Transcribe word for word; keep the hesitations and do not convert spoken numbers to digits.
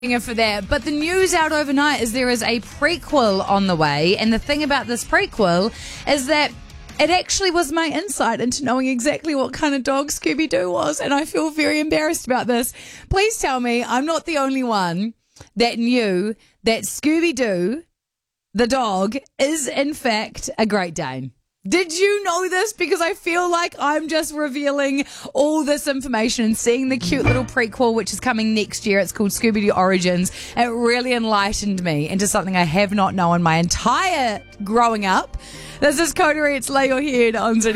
For that. But the news out overnight is there is a prequel on the way, and the thing about this prequel is that it actually was my insight into knowing exactly what kind of dog Scooby-Doo was, and I feel very embarrassed about this. Please tell me I'm not the only one that knew that Scooby-Doo, the dog, is in fact a Great Dane. Did you know this? Because I feel like I'm just revealing all this information and seeing the cute little prequel, which is coming next year. It's called Scooby-Doo Origins. It really enlightened me into something I have not known my entire growing up. This is Coterie. It's Lay Your Head on